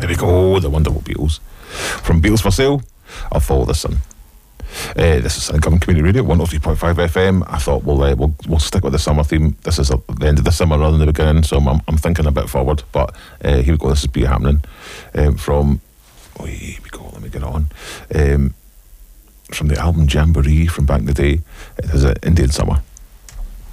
we go, the wonderful Beatles. From Beatles for Sale, I'll Follow the Sun. This is Government Community Radio, 103.5 FM. I thought we'll stick with the summer theme. This is the end of the summer rather than the beginning, so I'm thinking a bit forward. But here we go. This is Be Happening from. Here we go. Let me get on. From the album Jamboree from back in the day. It is an Indian Summer.